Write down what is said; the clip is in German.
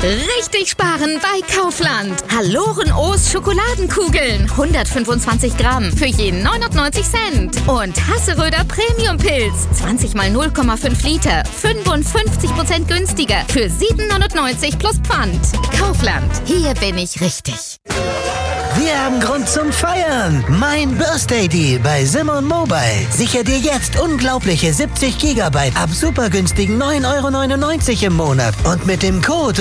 Richtig sparen bei Kaufland. Haloren-O's Schokoladenkugeln. 125 Gramm für je 99 Cent. Und Hasseröder Premium-Pilz. 20 mal 0,5 Liter. 55% günstiger. Für 7,99 plus Pfand. Kaufland. Hier bin ich richtig. Wir haben Grund zum Feiern. Mein Birthday Deal bei Simon Mobile. Sicher dir jetzt unglaubliche 70 GB ab supergünstigen 9,99 € im Monat. Und mit dem Code